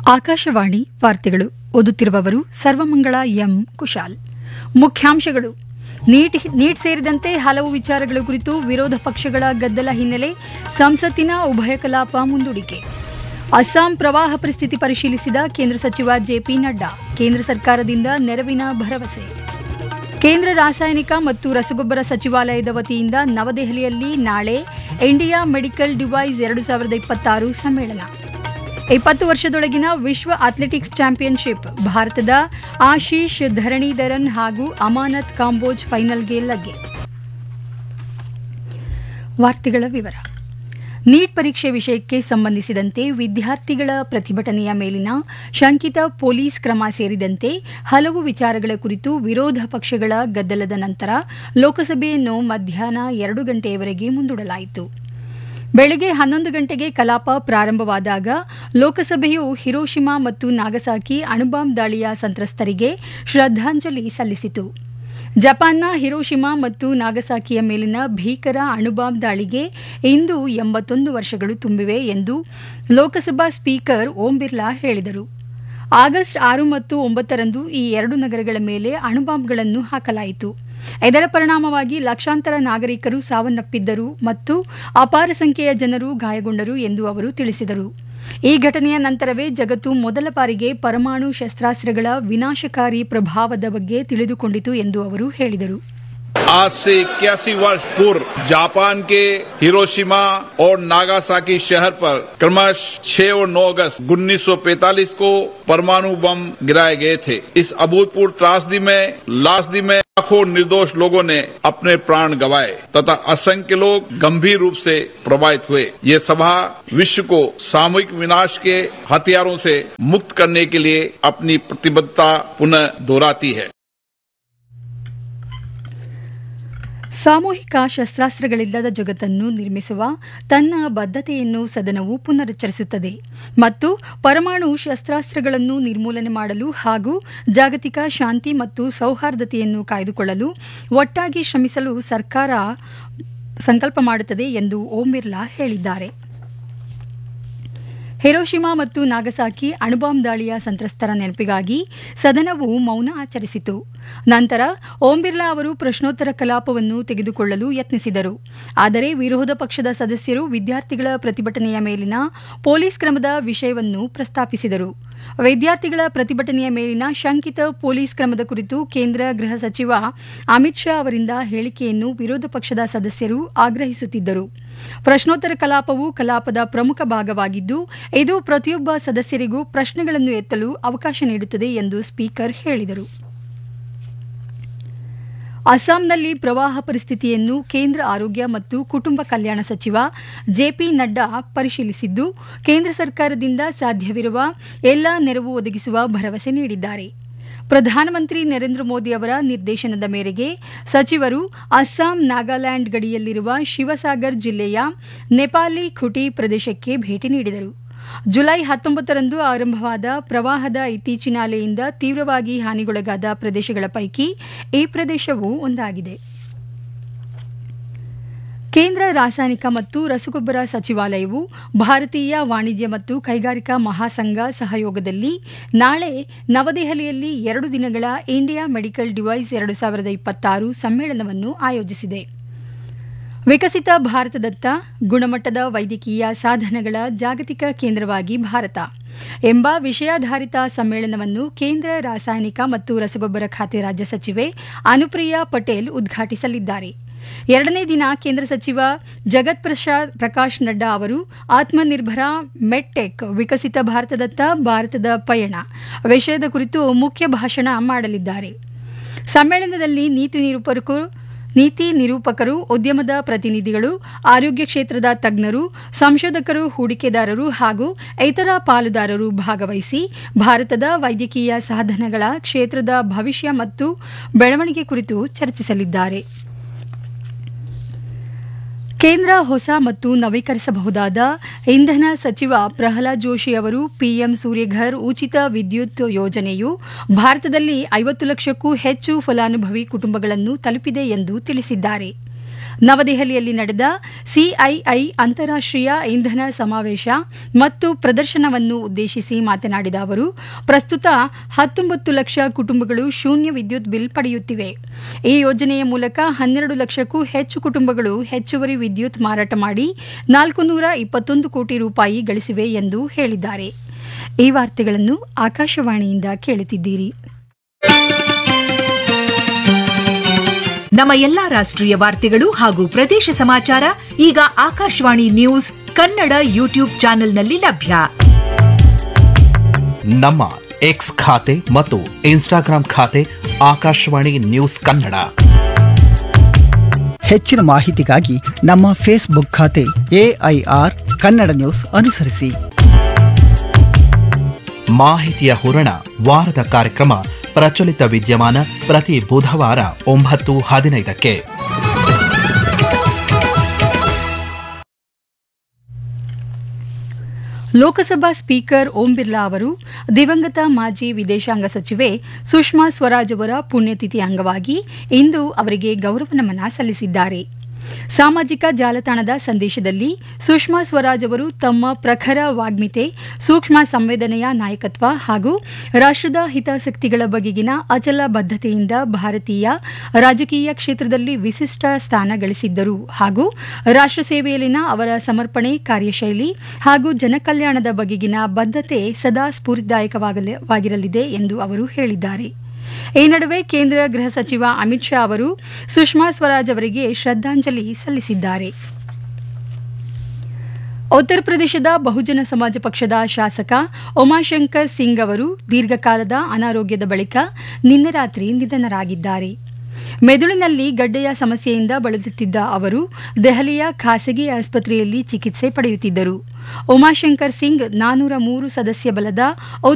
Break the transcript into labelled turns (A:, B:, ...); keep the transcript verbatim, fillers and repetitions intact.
A: ಆಕಾಶವಾಣಿ ವಾರ್ತೆಗಳು ಓದುತ್ತಿರುವವರು ಸರ್ವಮಂಗಳ ಎಂ ಕುಶಾಲ್. ಮುಖ್ಯಾಂಶಗಳು: ನೀಟ್ ನೀಟ್ ಸೇರಿದಂತೆ ಹಲವು ವಿಚಾರಗಳ ಕುರಿತು ವಿರೋಧ ಪಕ್ಷಗಳ ಗದ್ದಲ ಹಿನ್ನೆಲೆ ಸಂಸತ್ತಿನ ಉಭಯ ಕಲಾಪ ಮುಂದೂಡಿಕೆ. ಅಸ್ಸಾಂ ಪ್ರವಾಹ ಪರಿಸ್ಥಿತಿ ಪರಿಶೀಲಿಸಿದ ಕೇಂದ್ರ ಸಚಿವ ಜೆಪಿ ನಡ್ಡಾ, ಕೇಂದ್ರ ಸರ್ಕಾರದಿಂದ ನೆರವಿನ ಭರವಸೆ. ಕೇಂದ್ರ ರಾಸಾಯನಿಕ ಮತ್ತು ರಸಗೊಬ್ಬರ ಸಚಿವಾಲಯದ ವತಿಯಿಂದ ನವದೆಹಲಿಯಲ್ಲಿ ನಾಳೆ ಇಂಡಿಯಾ ಮೆಡಿಕಲ್ ಡಿವೈಸ್ ಎರಡು ಸಾವಿರದ ಇಪ್ಪತ್ತಾರು ಸಮ್ಮೇಳನ. ಇಪ್ಪತ್ತು ವರ್ಷದೊಳಗಿನ ವಿಶ್ವ ಅಥ್ಲೆಟಿಕ್ಸ್ ಚಾಂಪಿಯನ್ಶಿಪ್, ಭಾರತದ ಆಶೀಶ್ ಧರಣೀಧರನ್ ಹಾಗೂ ಅಮಾನತ್ ಕಾಂಬೋಜ್ ಫೈನಲ್ಗೆ ಲಗ್ಗೆ. ವಾರ್ತೆಗಳ ವಿವರ. ನೀಟ್ ಪರೀಕ್ಷೆ ವಿಷಯಕ್ಕೆ ಸಂಬಂಧಿಸಿದಂತೆ ವಿದ್ಯಾರ್ಥಿಗಳ ಪ್ರತಿಭಟನೆಯ ಮೇಲಿನ ಶಂಕಿತ ಪೊಲೀಸ್ ಕ್ರಮ ಸೇರಿದಂತೆ ಹಲವು ವಿಚಾರಗಳ ಕುರಿತು ವಿರೋಧ ಪಕ್ಷಗಳ ಗದ್ದಲದ ನಂತರ ಲೋಕಸಭೆಯನ್ನು ಮಧ್ಯಾಹ್ನ ಎರಡು ಗಂಟೆಯವರೆಗೆ ಮುಂದೂಡಲಾಯಿತು. ಬೆಳಗ್ಗೆ ಹನ್ನೊಂದು ಗಂಟೆಗೆ ಕಲಾಪ ಪ್ರಾರಂಭವಾದಾಗ ಲೋಕಸಭೆಯು ಹಿರೋಶಿಮಾ ಮತ್ತು ನಾಗಸಾಕಿ ಅಣುಬಾಂಬ್ ದಾಳಿಯ ಸಂತ್ರಸ್ತರಿಗೆ ಶ್ರದ್ಧಾಂಜಲಿ ಸಲ್ಲಿಸಿತು. ಜಪಾನ್ನ ಹಿರೋಶಿಮಾ ಮತ್ತು ನಾಗಸಾಕಿಯ ಮೇಲಿನ ಭೀಕರ ಅಣುಬಾಂಬ್ ದಾಳಿಗೆ ಇಂದು ಎಂಬತ್ತೊಂದು ವರ್ಷಗಳು ತುಂಬಿವೆ ಎಂದು ಲೋಕಸಭಾ ಸ್ಪೀಕರ್ ಓಂ ಬಿರ್ಲಾ ಹೇಳಿದರು. ಆಗಸ್ಟ್ ಆರು ಮತ್ತು ಒಂಬತ್ತರಂದು ಈ ಎರಡು ನಗರಗಳ ಮೇಲೆ ಅಣುಬಾಂಬ್ಗಳನ್ನು ಹಾಕಲಾಯಿತು. ಇದರ ಪರಿಣಾಮವಾಗಿ ಲಕ್ಷಾಂತರ ನಾಗರಿಕರು ಸಾವನ್ನಪ್ಪಿದ್ದರು ಮತ್ತು ಅಪಾರ ಸಂಖ್ಯೆಯ ಜನರು ಗಾಯಗೊಂಡರು ಎಂದು ಅವರು ತಿಳಿಸಿದರು. ಈ ಘಟನೆಯ ನಂತರವೇ ಜಗತ್ತು ಮೊದಲ ಬಾರಿಗೆ ಪರಮಾಣು ಶಸ್ತ್ರಾಸ್ತ್ರಗಳ ವಿನಾಶಕಾರಿ ಪ್ರಭಾವದ ಬಗ್ಗೆ ತಿಳಿದುಕೊಂಡಿತು ಎಂದು ಅವರು ಹೇಳಿದರು.
B: आज से इक्यासी वर्ष पूर्व जापान के हिरोशिमा और नागासाकी शहर पर क्रमश छह और नौ अगस्त उन्नीस सौ पैंतालीस को परमाणु बम गिराए गए थे. इस अभूतपूर्व त्रासदी में लाशदी में लाखों निर्दोष लोगों ने अपने प्राण गंवाए तथा असंख्य लोग गंभीर रूप से प्रभावित हुए. ये सभा विश्व को सामूहिक विनाश के हथियारों से मुक्त करने के लिए अपनी प्रतिबद्धता पुनः दोहराती है.
A: ಸಾಮೂಹಿಕ ಶಸ್ತ್ರಾಸ್ತ್ರಗಳಿಲ್ಲದ ಜಗತ್ತನ್ನು ನಿರ್ಮಿಸುವ ತನ್ನ ಬದ್ಧತೆಯನ್ನು ಸದನವು ಪುನರುಚ್ಚರಿಸುತ್ತದೆ ಮತ್ತು ಪರಮಾಣು ಶಸ್ತ್ರಾಸ್ತ್ರಗಳನ್ನು ನಿರ್ಮೂಲನೆ ಮಾಡಲು ಹಾಗೂ ಜಾಗತಿಕ ಶಾಂತಿ ಮತ್ತು ಸೌಹಾರ್ದತೆಯನ್ನು ಕಾಯ್ದುಕೊಳ್ಳಲು ಒಟ್ಟಾಗಿ ಶ್ರಮಿಸಲು ಸರ್ಕಾರ ಸಂಕಲ್ಪ ಮಾಡುತ್ತದೆ ಎಂದು ಓಂ ಬಿರ್ಲಾ ಹೇಳಿದ್ದಾರೆ. ಹಿರೋಶಿಮಾ ಮತ್ತು ನಾಗಸಾಕಿ ಅಣುಬಾಂಬ್ ದಾಳಿಯ ಸಂತ್ರಸ್ತರ ನೆನಪಿಗಾಗಿ ಸದನವು ಮೌನ ಆಚರಿಸಿತು. ನಂತರ ಓಂ ಬಿರ್ಲಾ ಅವರು ಪ್ರಶ್ನೋತ್ತರ ಕಲಾಪವನ್ನು ತೆಗೆದುಕೊಳ್ಳಲು ಯತ್ನಿಸಿದರು. ಆದರೆ ವಿರೋಧ ಪಕ್ಷದ ಸದಸ್ಯರು ವಿದ್ಯಾರ್ಥಿಗಳ ಪ್ರತಿಭಟನೆಯ ಮೇಲಿನ ಪೊಲೀಸ್ ಕ್ರಮದ ವಿಷಯವನ್ನು ಪ್ರಸ್ತಾಪಿಸಿದರು. ವಿದ್ಯಾರ್ಥಿಗಳ ಪ್ರತಿಭಟನೆಯ ಮೇಲಿನ ಶಂಕಿತ ಪೊಲೀಸ್ ಕ್ರಮದ ಕುರಿತು ಕೇಂದ್ರ ಗೃಹ ಸಚಿವ ಅಮಿತ್ ಶಾ ಅವರಿಂದ ಹೇಳಿಕೆಯನ್ನು ವಿರೋಧ ಪಕ್ಷದ ಸದಸ್ಯರು ಆಗ್ರಹಿಸುತ್ತಿದ್ದರು. ಪ್ರಶ್ನೋತ್ತರ ಕಲಾಪವು ಕಲಾಪದ ಪ್ರಮುಖ ಭಾಗವಾಗಿದ್ದು ಇದು ಪ್ರತಿಯೊಬ್ಬ ಸದಸ್ಯರಿಗೂ ಪ್ರಶ್ನೆಗಳನ್ನು ಎತ್ತಲು ಅವಕಾಶ ನೀಡುತ್ತದೆ ಎಂದು ಸ್ಪೀಕರ್ ಹೇಳಿದರು. ಅಸ್ಸಾಂನಲ್ಲಿ ಪ್ರವಾಹ ಪರಿಸ್ಥಿತಿಯನ್ನು ಕೇಂದ್ರ ಆರೋಗ್ಯ ಮತ್ತು ಕುಟುಂಬ ಕಲ್ಯಾಣ ಸಚಿವ ಜೆಪಿ ನಡ್ಡಾ ಪರಿಶೀಲಿಸಿದ್ದು ಕೇಂದ್ರ ಸರ್ಕಾರದಿಂದ ಸಾಧ್ಯವಿರುವ ಎಲ್ಲಾ ನೆರವು ಒದಗಿಸುವ ಭರವಸೆ ನೀಡಿದ್ದಾರೆ. ಪ್ರಧಾನಮಂತ್ರಿ ನರೇಂದ್ರ ಮೋದಿ ಅವರ ನಿರ್ದೇಶನದ ಮೇರೆಗೆ ಸಚಿವರು ಅಸ್ಸಾಂ ನಾಗಾಲ್ಯಾಂಡ್ ಗಡಿಯಲ್ಲಿರುವ ಶಿವಸಾಗರ್ ಜಿಲ್ಲೆಯ ನೆಪಾಲಿ ಖುಟಿ ಪ್ರದೇಶಕ್ಕೆ ಭೇಟಿ ನೀಡಿದರು. ಜುಲೈ ಹತ್ತೊಂಬತ್ತರಂದು ಆರಂಭವಾದ ಪ್ರವಾಹದ ಇತ್ತೀಚಿನ ಅಲೆಯಿಂದ ತೀವ್ರವಾಗಿ ಹಾನಿಗೊಳಗಾದ ಪ್ರದೇಶಗಳ ಪೈಕಿ ಈ ಪ್ರದೇಶವೂ ಒಂದಾಗಿದೆ. ಕೇಂದ್ರ ರಾಸಾಯನಿಕ ಮತ್ತು ರಸಗೊಬ್ಬರ ಸಚಿವಾಲಯವು ಭಾರತೀಯ ವಾಣಿಜ್ಯ ಮತ್ತು ಕೈಗಾರಿಕಾ ಮಹಾಸಂಘ ಸಹಯೋಗದಲ್ಲಿ ನಾಳೆ ನವದೆಹಲಿಯಲ್ಲಿ ಎರಡು ದಿನಗಳ ಇಂಡಿಯಾ ಮೆಡಿಕಲ್ ಡಿವೈಸ್ ಎರಡು ಸಾವಿರದ ಇಪ್ಪತ್ತಾರು ಸಮ್ಮೇಳನವನ್ನು ಆಯೋಜಿಸಿದೆ. ವಿಕಸಿತ ಭಾರತದತ್ತ ಗುಣಮಟ್ಟದ ವೈದ್ಯಕೀಯ ಸಾಧನಗಳ ಜಾಗತಿಕ ಕೇಂದ್ರವಾಗಿ ಭಾರತ ಎಂಬ ವಿಷಯಾಧಾರಿತ ಸಮ್ಮೇಳನವನ್ನು ಕೇಂದ್ರ ರಾಸಾಯನಿಕ ಮತ್ತು ರಸಗೊಬ್ಬರ ಖಾತೆ ರಾಜ್ಯ ಸಚಿವೆ ಅನುಪ್ರಿಯಾ ಪಟೇಲ್ ಉದ್ಘಾಟಿಸಲಿದ್ದಾರೆ. ಎರಡನೇ ದಿನ ಕೇಂದ್ರ ಸಚಿವ ಜಗತ್ ಪ್ರಕಾಶ್ ನಡ್ಡಾ ಅವರು ಆತ್ಮನಿರ್ಭರ ಮೆಡ್ಟೆಕ್ ವಿಕಸಿತ ಭಾರತದತ್ತ ಭಾರತದ ಪಯಣ ವಿಷಯದ ಕುರಿತು ಮುಖ್ಯ ಭಾಷಣ ಮಾಡಲಿದ್ದಾರೆ. ಸಮ್ಮೇಳನದಲ್ಲಿ ನೀತಿ ನಿರೂಪಕರು ನೀತಿ ನಿರೂಪಕರು ಉದ್ಯಮದ ಪ್ರತಿನಿಧಿಗಳು, ಆರೋಗ್ಯ ಕ್ಷೇತ್ರದ ತಜ್ಞರು, ಸಂಶೋಧಕರು, ಹೂಡಿಕೆದಾರರು ಹಾಗೂ ಇತರ ಪಾಲುದಾರರು ಭಾಗವಹಿಸಿ ಭಾರತದ ವೈದ್ಯಕೀಯ ಸಾಧನಗಳ ಕ್ಷೇತ್ರದ ಭವಿಷ್ಯ ಮತ್ತು ಬೆಳವಣಿಗೆ ಕುರಿತು ಚರ್ಚಿಸಲಿದ್ದಾರೆ. ಕೇಂದ್ರ ಹೊಸ ಮತ್ತು ನವೀಕರಿಸಬಹುದಾದ ಇಂಧನ ಸಚಿವ ಪ್ರಹ್ಲಾದ್ ಜೋಶಿ ಅವರು ಪಿಎಂ ಸೂರ್ಯಘರ್ ಉಚಿತ ವಿದ್ಯುತ್ ಯೋಜನೆಯು ಭಾರತದಲ್ಲಿ ಐವತ್ತು ಲಕ್ಷಕ್ಕೂ ಹೆಚ್ಚು ಫಲಾನುಭವಿ ಕುಟುಂಬಗಳನ್ನು ತಲುಪಿದೆ ಎಂದು ತಿಳಿಸಿದ್ದಾರೆ. ನವದೆಹಲಿಯಲ್ಲಿ ನಡೆದ ಸಿಐಐ ಅಂತಾರಾಷ್ಟ್ರೀಯ ಇಂಧನ ಸಮಾವೇಶ ಮತ್ತು ಪ್ರದರ್ಶನವನ್ನು ಉದ್ದೇಶಿಸಿ ಮಾತನಾಡಿದ ಅವರು ಪ್ರಸ್ತುತ ಹತ್ತೊಂಬತ್ತು ಲಕ್ಷ ಕುಟುಂಬಗಳು ಶೂನ್ಯ ವಿದ್ಯುತ್ ಬಿಲ್ ಪಡೆಯುತ್ತಿವೆ. ಈ ಯೋಜನೆಯ ಮೂಲಕ ಹನ್ನೆರಡು ಲಕ್ಷಕ್ಕೂ ಹೆಚ್ಚು ಕುಟುಂಬಗಳು ಹೆಚ್ಚುವರಿ ವಿದ್ಯುತ್ ಮಾರಾಟ ಮಾಡಿ ನಾಲ್ಕು ನೂರ ಇಪ್ಪತ್ತೊಂದು ಕೋಟಿ ರೂಪಾಯಿ ಗಳಿಸಿವೆ ಎಂದು ಹೇಳಿದ್ದಾರೆ. ಈ ವಾರ್ತೆಗಳನ್ನು ಆಕಾಶವಾಣಿಯಿಂದ ಕೇಳುತ್ತಿದ್ದೀರಿ.
C: ನಮ್ಮ ಎಲ್ಲಾ ರಾಷ್ಟ್ರೀಯ ವಾರ್ತೆಗಳು ಹಾಗೂ ಪ್ರದೇಶ ಸಮಾಚಾರ ಈಗ ಆಕಾಶವಾಣಿ ನ್ಯೂಸ್ ಕನ್ನಡ ಯೂಟ್ಯೂಬ್ ಚಾನೆಲ್ನಲ್ಲಿ ಲಭ್ಯ.
D: ನಮ್ಮ ಎಕ್ಸ್ ಖಾತೆ ಮತ್ತು ಇನ್ಸ್ಟಾಗ್ರಾಂ ಖಾತೆ ಆಕಾಶವಾಣಿ ನ್ಯೂಸ್ ಕನ್ನಡ.
E: ಹೆಚ್ಚಿನ ಮಾಹಿತಿಗಾಗಿ ನಮ್ಮ ಫೇಸ್ಬುಕ್ ಖಾತೆ ಎಐಆರ್ ಕನ್ನಡ ನ್ಯೂಸ್ ಅನುಸರಿಸಿ.
D: ಮಾಹಿತಿಯ ಹೂರಣ ವಾರದ ಕಾರ್ಯಕ್ರಮ ಪ್ರಚಲಿತ ವಿದ್ಯಮಾನ ಪ್ರತಿ ಬುಧವಾರ ಒಂಬತ್ತು ಹದಿನೈದಕ್ಕೆ.
A: ಲೋಕಸಭಾ ಸ್ಪೀಕರ್ ಓಂ ಬಿರ್ಲಾ ಅವರು ದಿವಂಗತ ಮಾಜಿ ವಿದೇಶಾಂಗ ಸಚಿವೆ ಸುಷ್ಮಾ ಸ್ವರಾಜ್ ಅವರ ಪುಣ್ಯತಿಥಿ ಅಂಗವಾಗಿ ಇಂದು ಅವರಿಗೆ ಗೌರವ ನಮನ ಸಲ್ಲಿಸಿದ್ದಾರೆ. ಸಾಮಾಜಿಕ ಜಾಲತಾಣದ ಸಂದೇಶದಲ್ಲಿ ಸುಷ್ಮಾ ಸ್ವರಾಜ್ ಅವರು ತಮ್ಮ ಪ್ರಖರ ವಾಗ್ಮಿತೆ, ಸೂಕ್ಷ್ಮ ಸಂವೇದನೆಯ ನಾಯಕತ್ವ ಹಾಗೂ ರಾಷ್ಟ್ರದ ಹಿತಾಸಕ್ತಿಗಳ ಬಗೆಗಿನ ಅಚಲ ಬದ್ಧತೆಯಿಂದ ಭಾರತೀಯ ರಾಜಕೀಯ ಕ್ಷೇತ್ರದಲ್ಲಿ ವಿಶಿಷ್ಟ ಸ್ಥಾನ ಗಳಿಸಿದ್ದರು ಹಾಗೂ ರಾಷ್ಟ್ರ ಸೇವೆಯಲ್ಲಿನ ಅವರ ಸಮರ್ಪಣೆ, ಕಾರ್ಯಶೈಲಿ ಹಾಗೂ ಜನಕಲ್ಯಾಣದ ಬಗೆಗಿನ ಬದ್ಧತೆ ಸದಾ ಸ್ಫೂರ್ತಿದಾಯಕವಾಗಿರಲಿದೆ ಎಂದು ಅವರು ಹೇಳಿದ್ದಾರೆ. ಈ ನಡುವೆ ಕೇಂದ್ರ ಗೃಹ ಸಚಿವ ಅಮಿತ್ ಶಾ ಅವರು ಸುಷ್ಮಾ ಸ್ವರಾಜ್ ಅವರಿಗೆ ಶ್ರದ್ಧಾಂಜಲಿ ಸಲ್ಲಿಸಿದ್ದಾರೆ. ಉತ್ತರ ಪ್ರದೇಶದ ಬಹುಜನ ಸಮಾಜ ಪಕ್ಷದ ಶಾಸಕ ಉಮಾಶಂಕರ್ ಸಿಂಗ್ ಅವರು ದೀರ್ಘಕಾಲದ ಅನಾರೋಗ್ಯದ ಬಳಿಕ ನಿನ್ನೆ ರಾತ್ರಿ ನಿಧನರಾಗಿದ್ದಾರೆ. ಮೆದುಳಿನಲ್ಲಿ ಗಡ್ಡೆಯ ಸಮಸ್ಯೆಯಿಂದ ಬಳಲುತ್ತಿದ್ದ ಅವರು ದೆಹಲಿಯ ಖಾಸಗಿ ಆಸ್ಪತ್ರೆಯಲ್ಲಿ ಚಿಕಿತ್ಸೆ ಪಡೆಯುತ್ತಿದ್ದರು. ಉಮಾಶಂಕರ್ ಸಿಂಗ್ ನಾನೂರ ಮೂರು ಸದಸ್ಯ ಬಲದ